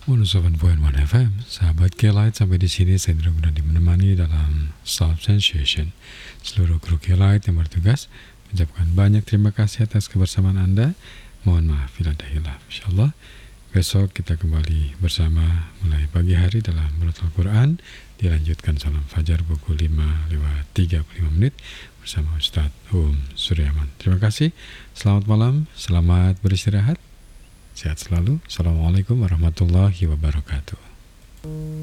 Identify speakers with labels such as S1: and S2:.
S1: 107.1 FM, sahabat K-Light, sampai di sini saya benar-benar dimenemani dalam Sound Sensation. Seluruh kru K-Light yang bertugas mengucapkan banyak terima kasih atas kebersamaan Anda. Mohon maaf bila ada hilaf. InsyaAllah besok kita kembali bersama mulai pagi hari dalam Menutul Quran. Dilanjutkan salam fajar pukul 5:35 bersama Ustadz Suryaman. Terima kasih. Selamat malam, selamat beristirahat. Sehat selalu. Assalamualaikum warahmatullahi wabarakatuh.